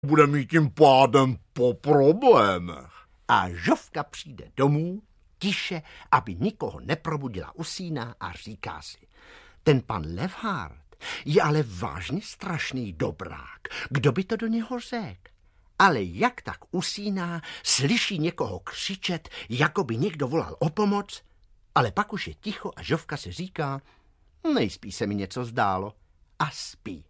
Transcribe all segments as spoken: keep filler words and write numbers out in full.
bude mít tím pádem po problémech. A Žofka přijde domů, tiše, aby nikoho neprobudila usíná a říká si, ten pan Levhart je ale vážně strašný dobrák, kdo by to do něho řekl? Ale jak tak usíná, slyší někoho křičet, jako by někdo volal o pomoc, ale pak už je ticho a Žofka si říká, nejspíš se mi něco zdálo a spí.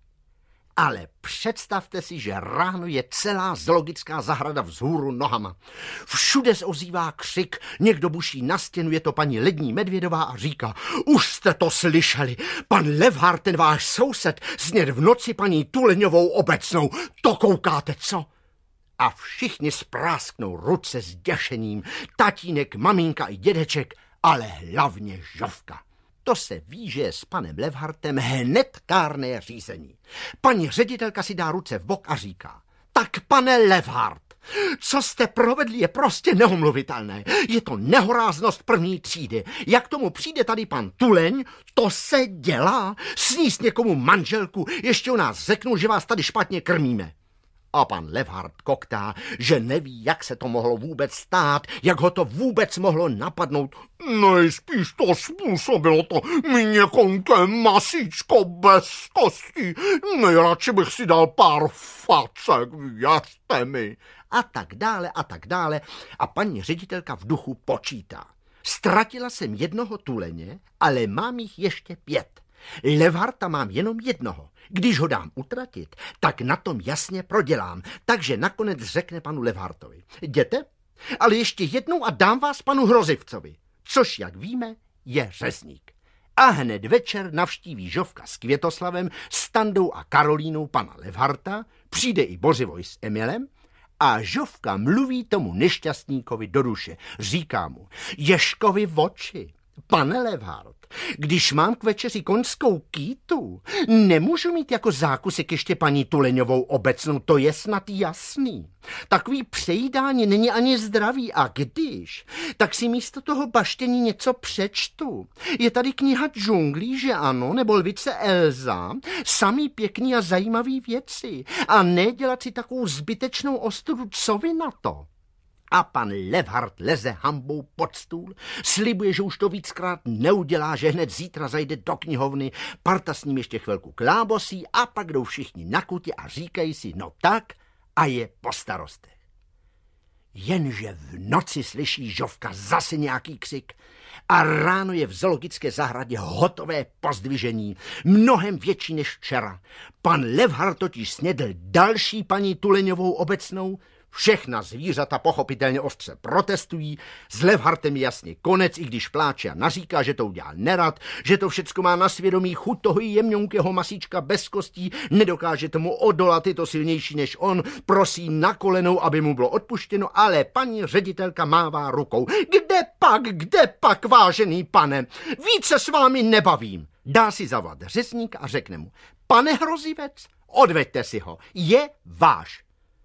Ale představte si, že ráno je celá zoologická zahrada vzhůru nohama. Všude se ozývá křik, někdo buší na stěnu, je to paní Lední Medvědová a říká, už jste to slyšeli, pan Levhart, ten váš soused, sněd v noci paní Tuleňovou obecnou, to koukáte, co? A všichni sprásknou ruce s děšením, tatínek, maminka i dědeček, ale hlavně Žofka. To se ví, že je s panem Levhartem hned kárné řízení. Paní ředitelka si dá ruce v bok a říká, tak pane Levhart, co jste provedli je prostě neomluvitelné. Je to nehoráznost první třídy. Jak tomu přijde tady pan Tuleň, to se dělá. Sníst někomu manželku, ještě u nás řeknou, že vás tady špatně krmíme. A pan Levhart koktá, že neví, jak se to mohlo vůbec stát, jak ho to vůbec mohlo napadnout. Nejspíš to způsobilo to měkonké masíčko bez kostí. Nejradši bych si dal pár facek, věřte mi. A tak dále, a tak dále. A paní ředitelka v duchu počítá. Ztratila jsem jednoho tuleně, ale mám jich ještě pět. Levharta mám jenom jednoho. Když ho dám utratit, tak na tom jasně prodělám. Takže nakonec řekne panu Levhartovi. Jděte, ale ještě jednou a dám vás panu Hrozivcovi. Což, jak víme, je řezník. A hned večer navštíví Žofka s Květoslavem, Standou a Karolínou pana Levharta, přijde i Bořivoj s Emilem a Žofka mluví tomu nešťastníkovi do duše. Říká mu, Ježkovi v oči, pane Levhart, když mám k večeři koňskou kýtu, nemůžu mít jako zákusek ještě paní Tuleňovou obecnou, to je snad jasný. Takový přejídání není ani zdravý a když, tak si místo toho baštění něco přečtu. Je tady kniha Džunglí, že ano, nebo Lvice Elza, samý pěkný a zajímavý věci a ne dělat si takovou zbytečnou ostudu, co vy na to? A pan Levhart leze hambou pod stůl, slibuje, že už to víckrát neudělá, že hned zítra zajde do knihovny, parta s ním ještě chvilku klábosí a pak jdou všichni na kutě a říkají si, no tak a je po starostech. Jenže v noci slyší Žofka zase nějaký křik a ráno je v zoologické zahradě hotové pozdvižení, mnohem větší než včera. Pan Levhart totiž snědl další paní Tuleňovou obecnou. Všechna zvířata pochopitelně ostře protestují, s Levhartem je jasně konec, i když pláče a naříká, že to udělal nerad, že to všecko má na svědomí, chuť toho jemňonkého masíčka bez kostí, nedokáže tomu odolat, je to silnější než on, prosí na kolenou, aby mu bylo odpuštěno, ale paní ředitelka mává rukou. Kde pak, kde pak, vážený pane, více s vámi nebavím. Dá si zavolat řezník a řekne mu, pane Hrozivec, odveďte si ho, je váš.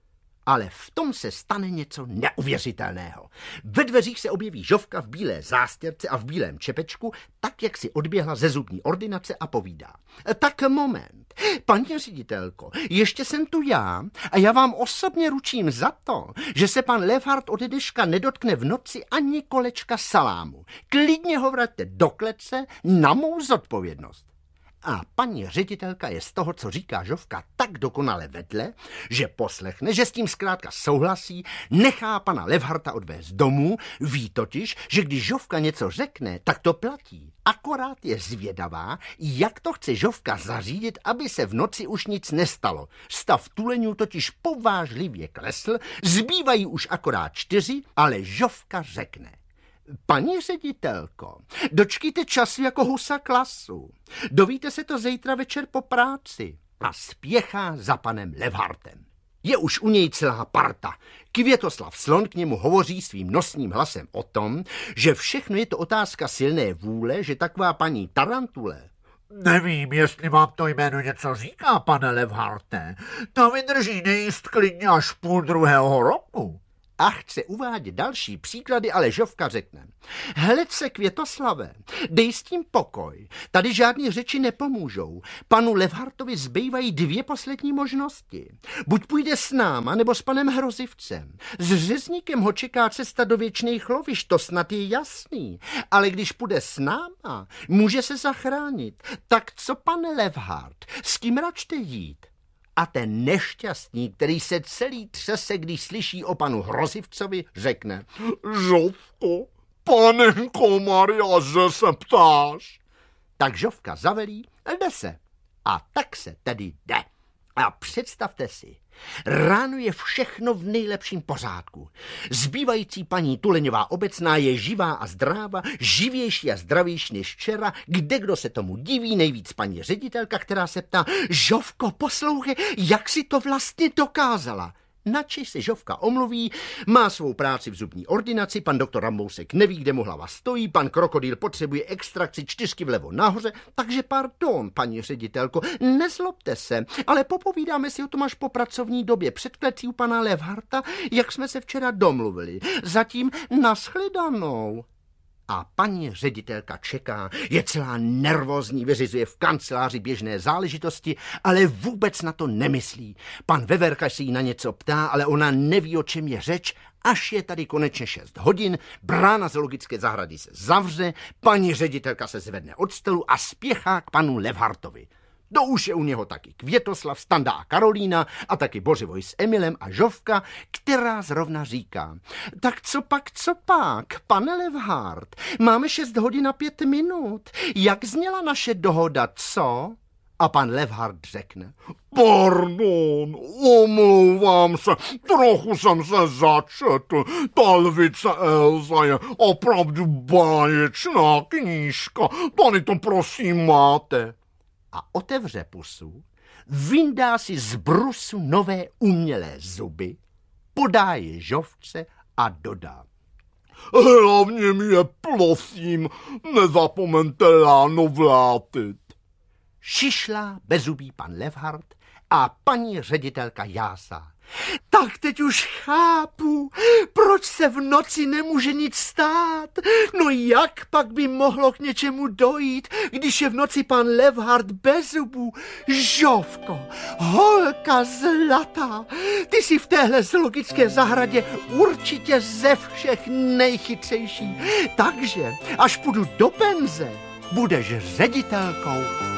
Ale v tom se stane něco neuvěřitelného. Ve dveřích se objeví Žofka v bílé zástěrce a v bílém čepečku, tak, jak si odběhla ze zubní ordinace a povídá. Tak moment, paní ředitelko, ještě jsem tu já a já vám osobně ručím za to, že se pan Levhart ode dneška nedotkne v noci ani kolečka salámu. Klidně ho vraťte do klece na mou zodpovědnost. A paní ředitelka je z toho, co říká Žofka, tak dokonale vedle, že poslechne, že s tím zkrátka souhlasí, nechá pana Levharta odvést domů, ví totiž, že když Žofka něco řekne, tak to platí. Akorát je zvědavá, jak to chce Žofka zařídit, aby se v noci už nic nestalo. Stav tuleňů totiž povážlivě klesl, zbývají už akorát čtyři, ale Žofka řekne. Paní ředitelko, dočkejte času jako husa klasu. Dovíte se to zítra večer po práci. A spěchá za panem Levhartem. Je už u něj celá parta. Květoslav Slon k němu hovoří svým nosním hlasem o tom, že všechno je to otázka silné vůle, že taková paní Tarantule... Nevím, jestli vám to jméno něco říká, pane Levharte. To vydrží nejíst klidně až půl druhého roku. A chce uvádět další příklady, ale Žofka řekne: Hled se, Květoslave, dej s tím pokoj. Tady žádný řeči nepomůžou. Panu Levhartovi zbývají dvě poslední možnosti. Buď půjde s náma, nebo s panem Hrozivcem. S řezníkem ho čeká cesta do věčných lovišť, to snad je jasný. Ale když půjde s náma, může se zachránit. Tak co, pane Levhart, s kým račte jít? A ten nešťastný, který se celý třese, když slyší o panu Hrozivcovi, řekne: Žofko, panenko Maria, že se ptáš? Tak Žofka zavelí, jde se. A tak se tedy jde. A představte si, ráno je všechno v nejlepším pořádku. Zbývající paní Tuleňová obecná je živá a zdráva, živější a zdravější než včera, kde kdo se tomu diví, nejvíc paní ředitelka, která se ptá: Žofko, poslouchej, jak si to vlastně dokázala? Načež se Žofka omluví, má svou práci v zubní ordinaci, pan doktor Rambousek neví, kde mu hlava stojí, pan Krokodýl potřebuje extrakci čtyřky vlevo nahoře, takže pardon, paní ředitelko, nezlobte se, ale popovídáme si o tom až po pracovní době před klecí u pana Levharta, jak jsme se včera domluvili. Zatím nashledanou. A paní ředitelka čeká, je celá nervózní, vyřizuje v kanceláři běžné záležitosti, ale vůbec na to nemyslí. Pan Veverka se jí na něco ptá, ale ona neví, o čem je řeč, až je tady konečně šest hodin, brána zoologické zahrady se zavře, paní ředitelka se zvedne od stolu a spěchá k panu Levhartovi. To už je u něho taky Květoslav, Standa a Karolína a taky Bořivoj s Emilem a Žofka, která zrovna říká: Tak co pak, co pak, pane Levhart, máme šest hodin a pět minut. Jak zněla naše dohoda, co? A pan Levhart řekne: Pardon, omlouvám se, trochu jsem se začetl. Ta lvice Elza je opravdu báječná knížka, tady to prosím máte. A otevře pusu, vyndá si z brusu nové umělé zuby, podá je Žofce a dodá: Hlavně mě, prosím, nezapomeňte ráno vrátit. Šišlá bezubý pan Levhart a paní ředitelka jásá: Tak teď už chápu, proč se v noci nemůže nic stát. No jak pak by mohlo k něčemu dojít, když je v noci pan Levhart bez zubů? Žofko, holka zlatá, ty jsi v téhle zoologické zahradě určitě ze všech nejchytřejší. Takže až půjdu do penze, budeš ředitelkou